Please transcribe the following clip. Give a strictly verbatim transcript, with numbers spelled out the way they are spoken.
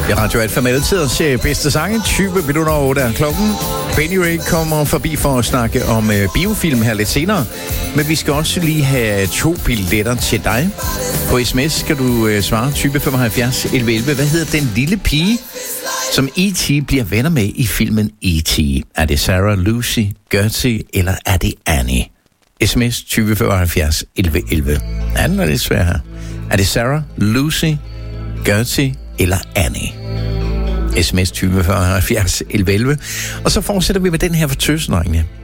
Det er Radio et med altid til bedste sange. tyve minutter over otte er klokken. Benny Ray kommer forbi for at snakke om øh, biofilm her lidt senere. Men vi skal også lige have to billetter til dig. På sms skal du øh, svare tyve femoghalvfjerds elleve elleve. Hvad hedder den lille pige, som E T bliver venner med i filmen E T? Er det Sarah, Lucy, Gertie eller er det Annie? Sms tyve femoghalvfjerds elleve elleve. Anden er lidt svær her. Er det Sarah, Lucy, Gertie eller Annie? Sms tyve femoghalvfjerds elleve elleve. Og så fortsætter vi med den her for tøsendrengene.